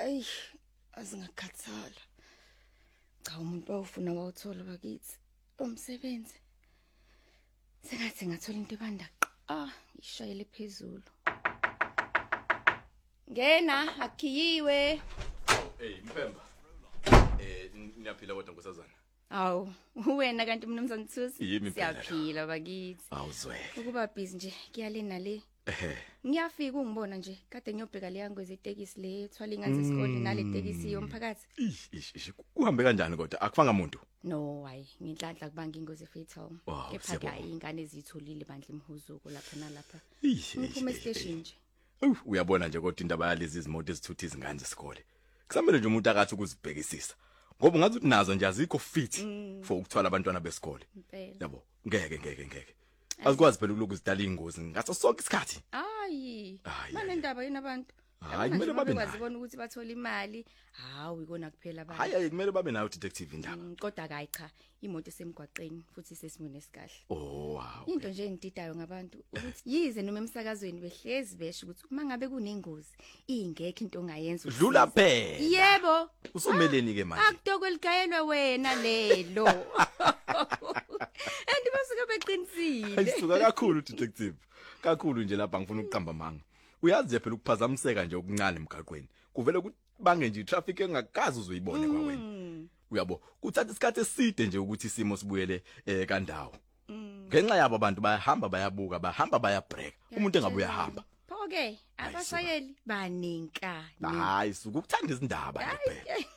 Ayi, azingakhathala. Cha umuntu wawufuna wawuthola bakithi. Umsebenzi. Sengathi ngathola into ebandaqa. Ishayele phezulu. Ngena, akhiyiwe. Mpemba. Niyaphila kodwa nkosazana. Awu, wena kanti mnumzane Thusi? Siyaphila bakithi. Awuzwe. Ukuba busy nje, kuyale nale. Ngiyafika ungibona nje, kade ngiyobheka le yango zetekisi le ethwala ingane esikole nale tekisi yomphakathi. Ish, kuhambe kanjani kodwa? Akufanga umuntu? No, hayi, nginhlanhla kubanga ingozi fatal. Kepha ke ingane ezitholile bandla imhuzuko lapha nalapha. Ngiphume station nje. Uyabona nje kodwa indaba yalezi izimoto ezithutha izingane zesikole. Kusamele nje umuntu akathi ukuzibhekisisa. Ngoba ungathi uthi nazo nje azikho fit for ukuthwala abantwana besikole. Yabo, ngeke. Azikwazi phela ukuloko zidala ingozi ngaso sonke isikhathi. Hayi. Banendaba yini abantu? Hayi kumele babe nayo. Bazibona ukuthi bathola imali. Hawu ikona kuphela abantu. Hayi kumele babe nayo detective indaba. Kodwa akayi cha, imoto esemgwaqeni futhi sesimweni esikahle. Wow. Into nje engitidayo ngabantu ukuthi yize noma emsakazweni behlezi besho ukuthi uma ngabe kunengozi ingekho into ongayenza. Dlula phela. Yebo. Usumeleni ke manje. Akutokwelgayelwe wena lelo. Basuke beqinisile. Ayisuka kakhulu detective. Kakhulu nje lapha ngifuna ukuqamba manga. Uyazi phela ukuphazamiseka nje okuncane emgaqweni. Kuvele kubange nje traffic engakazi uzuyibone kwawena. Uyabo, kuthatha isikhathi eside nje ukuthi isimo sibuyele kandawo. Ngenxa yabo abantu bayahamba bayabuka, bahamba bayabreak. Umuntu engabuya hamba. Pho ke abashayeli banenkani. Hayi suku ukuthanda izindaba phela.